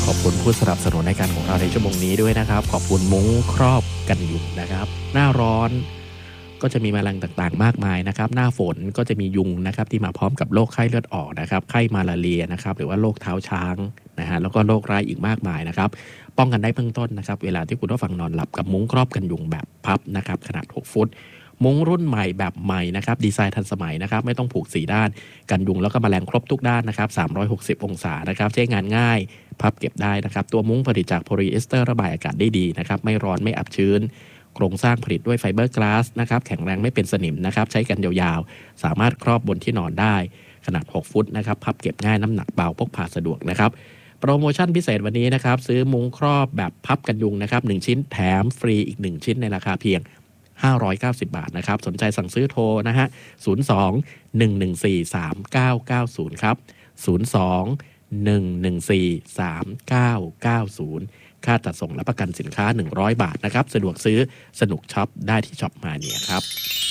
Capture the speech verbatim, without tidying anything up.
ขอบคุณผู้สนับสนุนในการของเราในชั่วโมงนี้ด้วยนะครับขอบคุณมุ้งครอบกันยุงนะครับหน้าร้อนก็จะมีแมลงต่างๆมากมายนะครับหน้าฝนก็จะมียุงนะครับที่มาพร้อมกับโรคไข้เลือดออกนะครับไข้มาลาเรียนะครับหรือว่าโรคเท้าช้างนะฮะแล้วก็โรคร้ายอีกมากมายนะครับป้องกันได้เบื้องต้นนะครับเวลาที่คุณผู้ฟังนอนหลับกับมุ้งครอบกันยุงแบบพับนะครับขนาดหกฟุตมุ้งรุ่นใหม่แบบใหม่นะครับดีไซน์ทันสมัยนะครับไม่ต้องผูกสี่ด้านกันยุงแล้วก็แมลงครบทุกด้านนะครับสามร้อยหกสิบองศานะครับใช้งานง่ายพับเก็บได้นะครับตัวมุ้งผลิตจากโพลีเอสเตอร์ระบายอากาศได้ดีนะครับไม่ร้อนไม่อับชื้นโครงสร้างผลิตด้วยไฟเบอร์กลาสนะครับแข็งแรงไม่เป็นสนิมนะครับใช้กันยาวๆสามารถครอบบนที่นอนได้ขนาดหกฟุตนะครับพับเก็บง่ายน้ำหนักเบาพกพาสะดวกนะครับโปรโมชั่นพิเศษวันนี้นะครับซื้อมุ้งครอบแบบพับกันยุงนะครับหนึ่งชิ้นแถมฟรีอีกหนึ่งชิ้นในราคาเพียงห้าร้อยเก้าสิบบาทนะครับสนใจสั่งซื้อโทรนะฮะศูนย์ สอง หนึ่ง หนึ่ง สี่ สาม เก้า เก้า ศูนย์ครับศูนย์ สอง หนึ่ง หนึ่ง สี่ สาม เก้า เก้า ศูนย์ค่าจัดส่งและประกันสินค้าหนึ่งร้อยบาทนะครับสะดวกซื้อสนุกช็อปได้ที่ช็อปมาเนียครับ